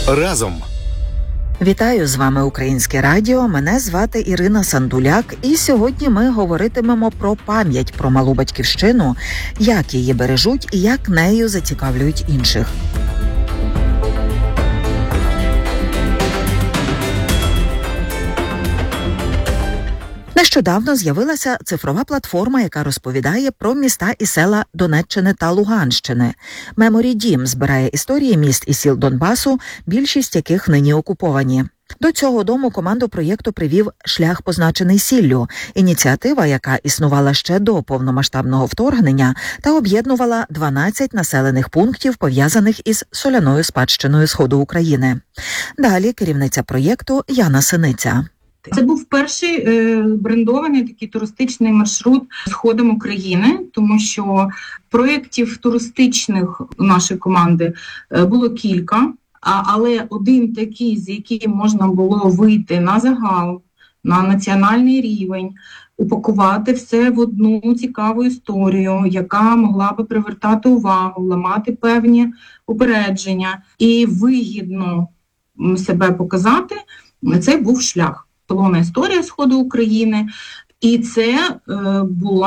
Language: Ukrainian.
Разом. Вітаю, з вами Українське радіо, мене звати Ірина Сандуляк, і сьогодні ми говоритимемо про пам'ять про малу батьківщину, як її бережуть і як нею зацікавлюють інших. Нещодавно з'явилася цифрова платформа, яка розповідає про міста і села Донеччини та Луганщини. Memory Dім збирає історії міст і сіл Донбасу, більшість яких нині окуповані. До цього дому команду проєкту привів «Шлях, позначений сіллю» – ініціатива, яка існувала ще до повномасштабного вторгнення та об'єднувала 12 населених пунктів, пов'язаних із соляною спадщиною Сходу України. Далі керівниця проєкту Яна Синиця. Це був перший брендований такий туристичний маршрут Сходом України, тому що проєктів туристичних у нашої команди було кілька, але один такий, з яким можна було вийти на загал, на національний рівень, упакувати все в одну цікаву історію, яка могла би привертати увагу, ламати певні упередження і вигідно себе показати, це був шлях. Полонна історія Сходу України, і це була